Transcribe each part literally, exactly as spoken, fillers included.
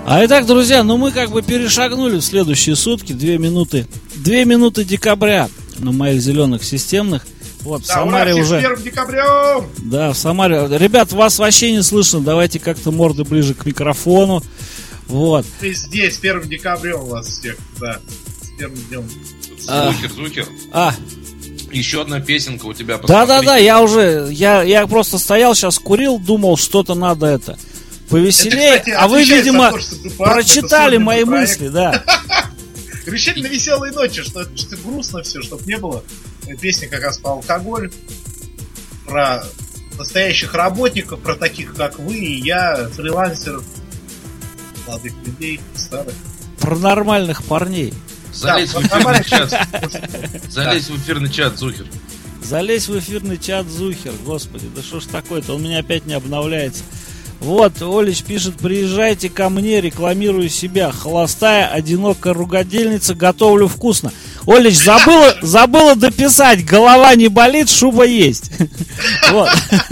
А итак, друзья, ну мы как бы перешагнули в следующие сутки, две минуты, две минуты декабря на моих зеленых системных. Вот, в Да, Самаре ура, уже... с первым декабрем! Да, в Самаре. Ребят, вас вообще не слышно, давайте как-то морды ближе к микрофону. Вот. Ты здесь, с первым декабрем у вас всех, да, с первым днем. А. Зукер, Зукер. А, Еще одна песенка у тебя. Посмотри. да-да-да, я уже, я, я просто стоял, сейчас курил, думал, что-то надо это повеселее, Это, кстати, а вы, отвечает за видимо, творчество группы «Атом», прочитали это мои проект. мысли, да. Решили на веселые ночи, что это что грустно все, чтобы не было. Песня как раз про алкоголь, про настоящих работников, про таких, как вы и я, фрилансеров, молодых людей, старых. Про нормальных парней. Залезь Да, в эфирный нормально. чат. Залезь в эфирный чат, Зукер. Залезь в эфирный чат, Зухер, господи, да что ж такое-то, он у меня опять не обновляется. Вот, Олич пишет, приезжайте ко мне, рекламирую себя. Холостая, одинокая ругательница, готовлю вкусно. Олич, забыла, забыла дописать, голова не болит, шуба есть. Вот.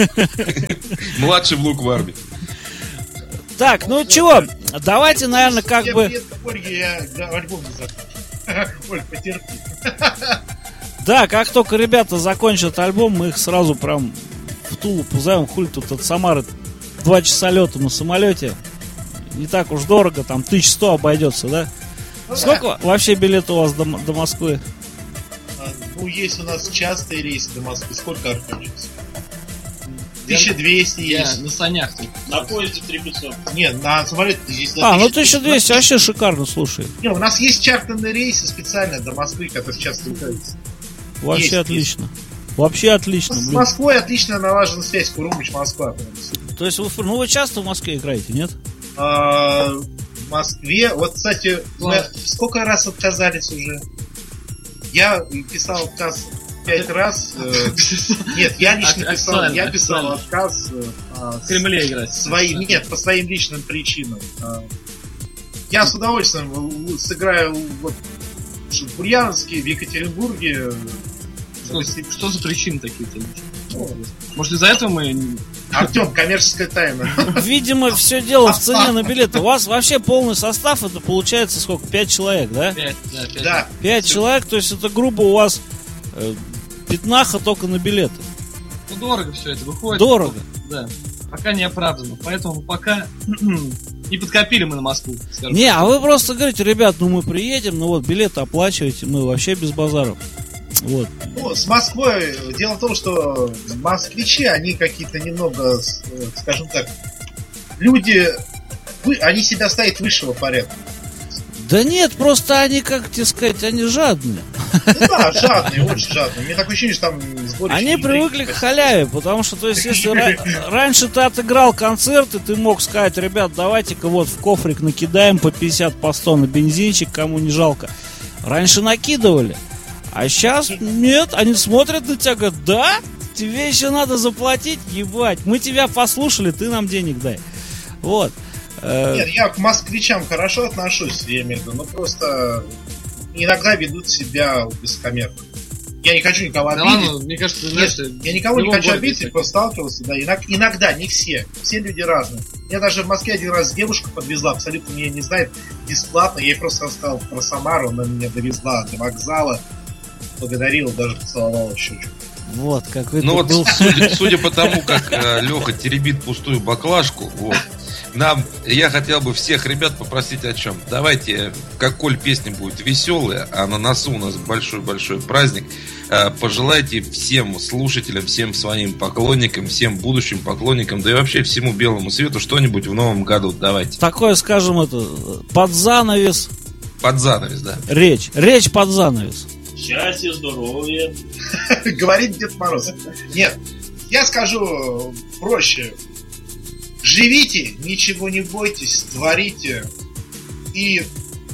Младший внук в армии. Так, ну чего, давайте, наверное, как бы... Ольге я альбом не закончу. Оль, потерпи. Да, как только ребята закончат альбом, мы их сразу прям в Тулу позовем. Хуй тут от Самары два часа лета на самолете. Не так уж дорого, там тысяча сто обойдется, да? Ну, Сколько да. вообще билет у вас до, до Москвы? А, ну, есть у нас частые рейсы до Москвы. Сколько, Артем? тысяча двести Я есть. на санях тут. На поезде три пятьсот. Нет, на самолете здесь... А, ну тысяча двести вообще шикарно, слушай. Не, у нас есть чартерные рейсы специально до Москвы, которые часто летаются. Вообще Есть, отлично. Вообще отлично, С блин. Москвой отлично налажена связь, Курумыч, Москва. То есть вы, ну, вы часто в Москве играете, нет? А, в Москве, вот, кстати, мы сколько раз отказались уже? Я писал отказ пять раз. э, Нет, я лично Офи- писал, официально, я писал официально. отказ э, а, В Кремле играть. своим, нет, по своим личным причинам. А, Я с удовольствием э, сыграю вот, в Ульяновске, в Екатеринбурге. Что, что за причины такие-то? Ну, Может, из-за этого мы... Артем, коммерческая тайна. Видимо, все дело в цене на билеты. У вас вообще полный состав, это получается сколько? Пять человек, да? Пять, да, пять. Да. Пять человек, то есть это грубо у вас э, пятнаха только на билеты. Ну, дорого все это выходит. Дорого. Да. Пока не оправдано. Поэтому пока не подкопили мы на Москву. скажем Не, так. а вы просто говорите, ребят, ну мы приедем, ну вот билеты оплачиваете, мы вообще без базаров. Вот. Ну, с Москвой, дело в том, что москвичи, они какие-то немного, с- э, скажем так, люди, вы- они себя ставят высшего порядка. Да нет, просто они, как тебе сказать, они жадные. Ну да, жадные, очень жадные. Мне такое ощущение, что там сборище Они не привыкли к таких. халяве, потому что, то есть, если ра- раньше ты отыграл концерт, и ты мог сказать, ребят, давайте-ка вот в кофрик накидаем по пятьдесят, по сто на бензинчик, кому не жалко. Раньше накидывали. А сейчас нет, они смотрят на тебя, говорят, да, тебе еще надо заплатить, ебать, мы тебя послушали, ты нам денег дай. Вот. Э, Нет, я к москвичам хорошо отношусь, я имею в виду, но просто иногда ведут себя высокомерно. Я не хочу никого Да обидеть. ладно, мне кажется, Нет, знаешь, я никого в не любом хочу городе обидеть, так. просто сталкивался, да, иног- иногда, не все, все люди разные. Я даже в Москве один раз девушку подвезла, абсолютно меня не знает, бесплатно, я ей просто рассказал про Самару, она меня довезла до вокзала, благодарила, даже поцеловала щечку. вот, какой Ну ты вот, был. судя, судя по тому, как э, Леха теребит пустую баклажку, вот, нам, я хотел бы всех ребят попросить о чем. Давайте, как коль песня будет веселая, а на носу у нас большой-большой праздник, э, пожелайте всем слушателям, всем своим поклонникам, всем будущим поклонникам, да и вообще всему белому свету что-нибудь в новом году. Давайте. Такое, скажем, это, под занавес, Под занавес, да. речь, речь под занавес. Счастья, здоровья. Говорит Дед Мороз. Нет, я скажу проще. Живите, ничего не бойтесь, творите. И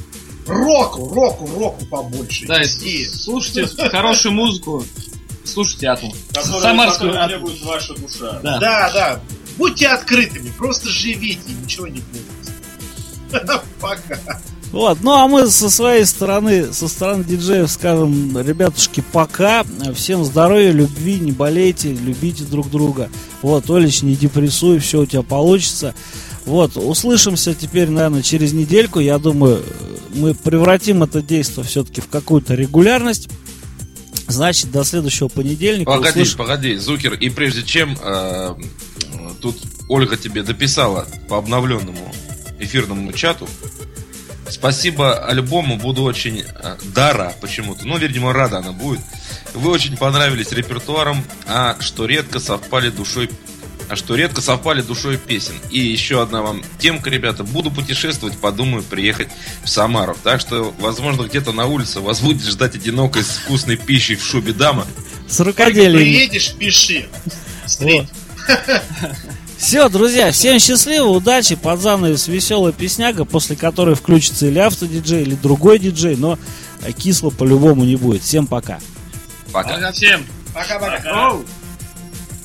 року, року, року побольше. Да, и нести. слушайте хорошую музыку, слушайте Атом. Которую, Самарскую которую Атом. требует ваша душа. Да. Да, да. Будьте открытыми, просто живите, ничего не бойтесь. Пока. Вот, ну а мы со своей стороны, со стороны диджеев скажем, ребятушки, пока, всем здоровья, любви, не болейте, любите друг друга. Вот, Олеч, не депрессуй, все у тебя получится. Вот, услышимся теперь, наверное, через недельку. Я думаю, мы превратим это действие все-таки в какую-то регулярность. Значит, до следующего понедельника. Погоди, услыш... погоди, Зукер, и прежде чем э, тут Ольга тебе дописала по обновленному эфирному чату, спасибо альбому, буду очень э, дара почему-то, ну, видимо, рада она будет. Вы очень понравились репертуаром, а что редко совпали душой, а что редко совпали душой песен. И еще одна вам темка, ребята, буду путешествовать, подумаю приехать в Самару. Так что, возможно, где-то на улице вас будет ждать одинокой с вкусной пищей в шубе дама. С рукоделием. Приедешь, пиши. Встреть. Все, друзья, всем счастливо, удачи, под занавес веселая песняга, после которой включится или автодиджей, или другой диджей, но кисло по-любому не будет. Всем пока. Пока. Пока всем. Пока-пока. Пока.